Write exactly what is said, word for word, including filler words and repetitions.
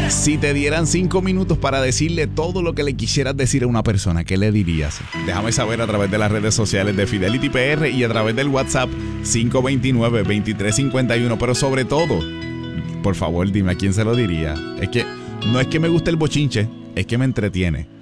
Si te dieran cinco minutos para decirle todo lo que le quisieras decir a una persona, ¿qué le dirías? Déjame saber a través de las redes sociales de Fidelity P R y a través del WhatsApp cinco dos nueve, dos tres cinco uno. Pero sobre todo, por favor, dime a quién se lo diría. Es que no es que me guste el bochinche, es que me entretiene.